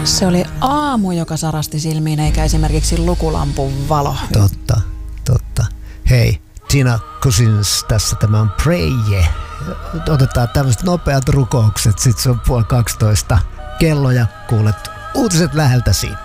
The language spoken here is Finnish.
Se oli aamu, joka sarasti silmiin, eikä esimerkiksi lukulampun valo. Totta. Hei, Tina Cousins, tässä tämä on Pray Yeah. Otetaan tämmöiset nopeat rukoukset, sit se on 11:30 kello ja kuulet uutiset läheltä siitä.